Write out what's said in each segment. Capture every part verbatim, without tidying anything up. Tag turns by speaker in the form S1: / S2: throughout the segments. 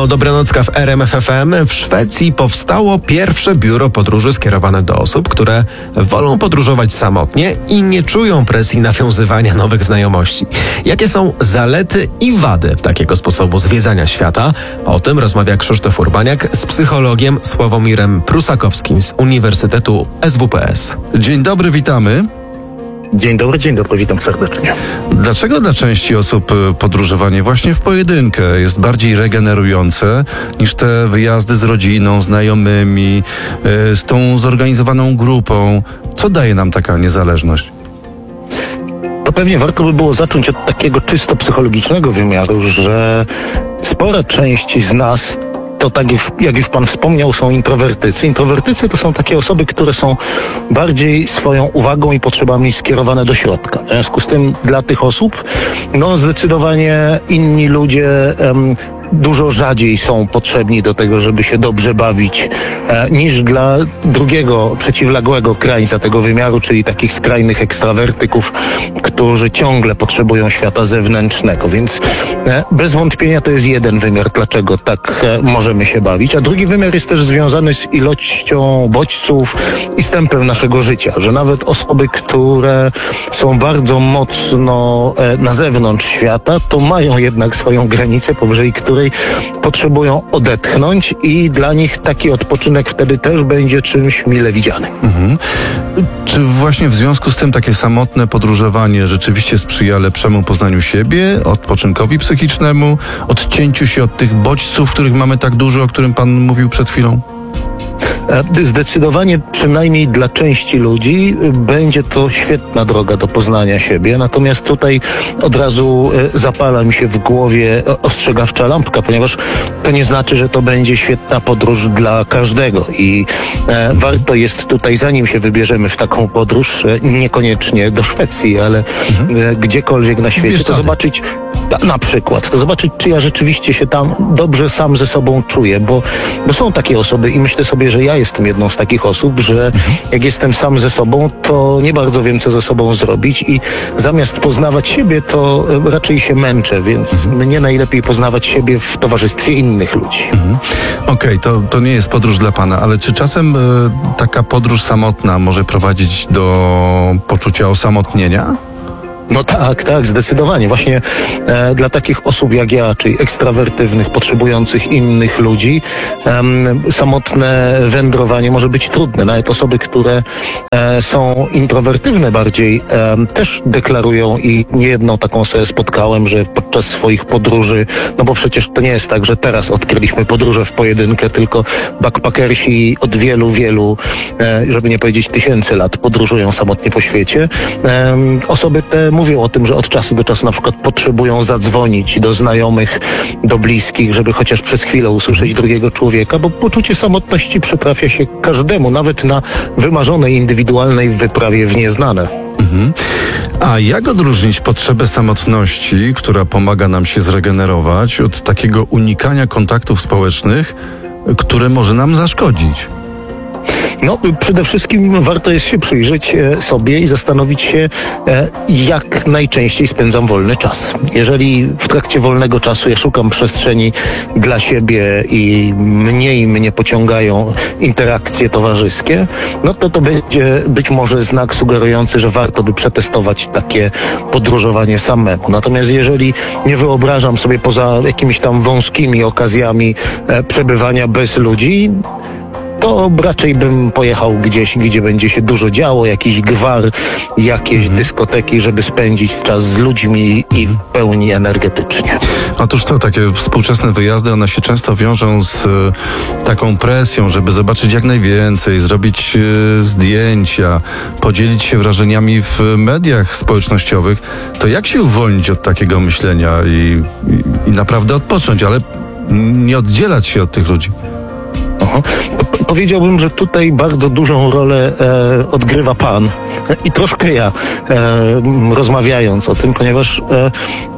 S1: To Dobranocka w R M F F M. W Szwecji powstało pierwsze biuro podróży skierowane do osób, które wolą podróżować samotnie i nie czują presji nawiązywania nowych znajomości. Jakie są zalety i wady takiego sposobu zwiedzania świata? O tym rozmawia Krzysztof Urbaniak z psychologiem Sławomirem Prusakowskim z Uniwersytetu S W P S.
S2: Dzień dobry, witamy.
S3: Dzień dobry, dzień dobry, witam serdecznie.
S2: Dlaczego dla części osób podróżowanie właśnie w pojedynkę jest bardziej regenerujące niż te wyjazdy z rodziną, znajomymi, z tą zorganizowaną grupą? Co daje nam taka niezależność?
S3: To pewnie warto by było zacząć od takiego czysto psychologicznego wymiaru, że spora część z nas, to tak jak już pan wspomniał, są introwertycy. Introwertycy to są takie osoby, które są bardziej swoją uwagą i potrzebami skierowane do środka. W związku z tym dla tych osób, no zdecydowanie inni ludzie um, dużo rzadziej są potrzebni do tego, żeby się dobrze bawić, e, niż dla drugiego, przeciwległego krańca tego wymiaru, czyli takich skrajnych ekstrawertyków, którzy ciągle potrzebują świata zewnętrznego. Więc e, bez wątpienia to jest jeden wymiar, dlaczego tak e, możemy się bawić. A drugi wymiar jest też związany z ilością bodźców i z tempem naszego życia, że nawet osoby, które są bardzo mocno e, na zewnątrz świata, to mają jednak swoją granicę, powyżej której potrzebują odetchnąć i dla nich taki odpoczynek wtedy też będzie czymś mile widzianym. Mhm.
S2: Czy właśnie w związku z tym takie samotne podróżowanie rzeczywiście sprzyja lepszemu poznaniu siebie, odpoczynkowi psychicznemu, odcięciu się od tych bodźców, których mamy tak dużo, o którym pan mówił przed chwilą?
S3: Zdecydowanie, przynajmniej dla części ludzi, będzie to świetna droga do poznania siebie. Natomiast tutaj od razu zapala mi się w głowie ostrzegawcza lampka, ponieważ to nie znaczy, że to będzie świetna podróż dla każdego. I e, warto jest tutaj, zanim się wybierzemy w taką podróż, e, niekoniecznie do Szwecji, ale mhm. e, gdziekolwiek na świecie, to zobaczyć na przykład, to zobaczyć, czy ja rzeczywiście się tam dobrze sam ze sobą czuję, bo, bo są takie osoby i myślę sobie, że ja jestem jedną z takich osób, że jak jestem sam ze sobą, to nie bardzo wiem, co ze sobą zrobić i zamiast poznawać siebie, to raczej się męczę, więc mhm. mnie najlepiej poznawać siebie w towarzystwie innych ludzi.
S2: Mhm. Okej, okay, to, to nie jest podróż dla pana, ale czy czasem y, taka podróż samotna może prowadzić do poczucia osamotnienia?
S3: No tak, tak, zdecydowanie. Właśnie e, dla takich osób jak ja, czyli ekstrawertywnych, potrzebujących innych ludzi, em, samotne wędrowanie może być trudne. Nawet osoby, które e, są introwertywne bardziej, e, też deklarują i niejedną taką sobie spotkałem, że podczas swoich podróży, no bo przecież to nie jest tak, że teraz odkryliśmy podróże w pojedynkę, tylko backpackersi od wielu, wielu, e, żeby nie powiedzieć tysięcy lat podróżują samotnie po świecie. E, osoby te mówią o tym, że od czasu do czasu na przykład potrzebują zadzwonić do znajomych, do bliskich, żeby chociaż przez chwilę usłyszeć drugiego człowieka, bo poczucie samotności przytrafia się każdemu, nawet na wymarzonej, indywidualnej wyprawie w nieznane.
S2: Mhm. A jak odróżnić potrzebę samotności, która pomaga nam się zregenerować, od takiego unikania kontaktów społecznych, które może nam zaszkodzić?
S3: No, przede wszystkim warto jest się przyjrzeć sobie i zastanowić się, jak najczęściej spędzam wolny czas. Jeżeli w trakcie wolnego czasu ja szukam przestrzeni dla siebie i mniej mnie pociągają interakcje towarzyskie, no to to będzie być może znak sugerujący, że warto by przetestować takie podróżowanie samemu. Natomiast jeżeli nie wyobrażam sobie poza jakimiś tam wąskimi okazjami przebywania bez ludzi, to raczej bym pojechał gdzieś, gdzie będzie się dużo działo, jakiś gwar, jakieś mhm. dyskoteki, żeby spędzić czas z ludźmi i w pełni energetycznie.
S2: Otóż to, takie współczesne wyjazdy, one się często wiążą z e, taką presją, żeby zobaczyć jak najwięcej, zrobić e, zdjęcia, podzielić się wrażeniami w mediach społecznościowych. To jak się uwolnić od takiego myślenia i, i, i naprawdę odpocząć, ale nie oddzielać się od tych ludzi?
S3: Aha. Powiedziałbym, że tutaj bardzo dużą rolę e, odgrywa pan i troszkę ja, e, rozmawiając o tym, ponieważ e,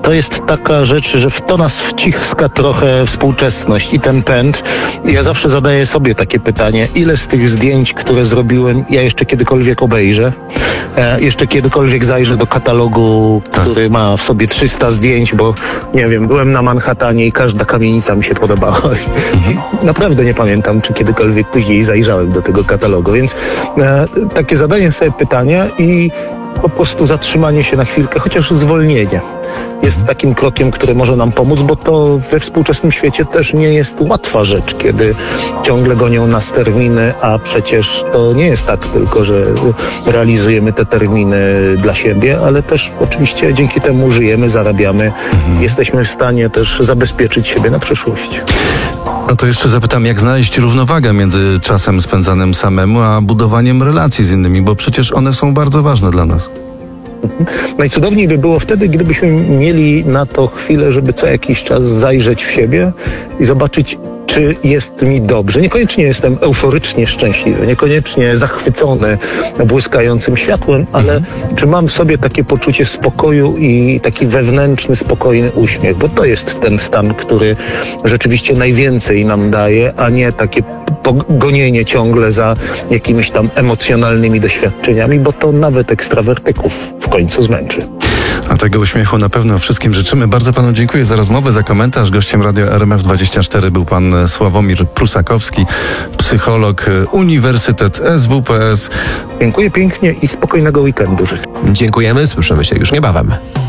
S3: to jest taka rzecz, że w to nas wciska trochę współczesność i ten pęd. Ja zawsze zadaję sobie takie pytanie, ile z tych zdjęć, które zrobiłem, ja jeszcze kiedykolwiek obejrzę, e, jeszcze kiedykolwiek zajrzę do katalogu,
S2: Tak.
S3: który ma w sobie trzysta zdjęć, bo nie wiem, byłem na Manhattanie i każda kamienica mi się podobała.
S2: Mhm.
S3: Naprawdę nie pamiętam, czy kiedykolwiek później zajrzałem do tego katalogu, więc e, takie zadanie sobie pytania i po prostu zatrzymanie się na chwilkę, chociaż zwolnienie jest takim krokiem, który może nam pomóc, bo to we współczesnym świecie też nie jest łatwa rzecz, kiedy ciągle gonią nas terminy, a przecież to nie jest tak tylko, że realizujemy te terminy dla siebie, ale też oczywiście dzięki temu żyjemy, zarabiamy, jesteśmy w stanie też zabezpieczyć siebie na przyszłość.
S2: No to jeszcze zapytam, jak znaleźć równowagę między czasem spędzanym samemu, a budowaniem relacji z innymi, bo przecież one są bardzo ważne dla nas.
S3: Najcudowniej by było wtedy, gdybyśmy mieli na to chwilę, żeby co jakiś czas zajrzeć w siebie i zobaczyć, czy jest mi dobrze. Niekoniecznie jestem euforycznie szczęśliwy, niekoniecznie zachwycony błyskającym światłem, ale czy mam w sobie takie poczucie spokoju i taki wewnętrzny, spokojny uśmiech, bo to jest ten stan, który rzeczywiście najwięcej nam daje, a nie takie gonienie ciągle za jakimiś tam emocjonalnymi doświadczeniami, bo to nawet ekstrawertyków w końcu zmęczy.
S2: A tego uśmiechu na pewno wszystkim życzymy. Bardzo panu dziękuję za rozmowę, za komentarz. Gościem Radio R M F dwadzieścia cztery był pan Sławomir Prusakowski, psycholog, Uniwersytet S W P S.
S3: Dziękuję pięknie i spokojnego weekendu życzę.
S1: Dziękujemy, słyszymy się już niebawem.